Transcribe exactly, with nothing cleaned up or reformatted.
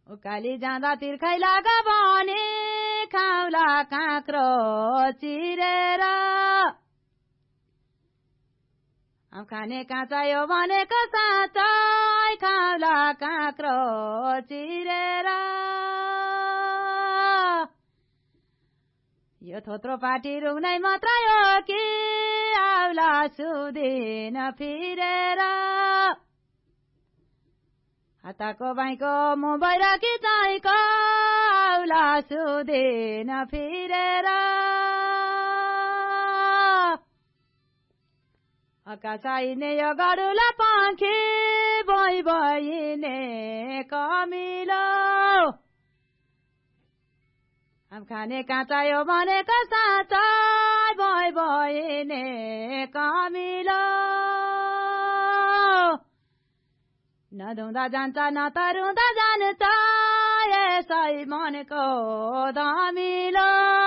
उकाली जाँदा तिर्खै लाग भने खाउला काँक्रो चिरेर खाने काँचायो भनेको साँच्चै खाउला काँक्रो चिरेर यो थोत्रो पाटी रुग्नै मात्र हो कि आउला सुदिन फिरेर हाताको बाईको मोबाइल कि चाहिँको आउला सुदिन फिरेर आकाशाइने यो गरुला पाखी बोइ बोइने कमिलो आम खाने काँचायो भनेको साँच्चै बोइ बोइने कमिलो नधुँदा जान्छ न त रुँदा जान्छ यसै मनको धमिलो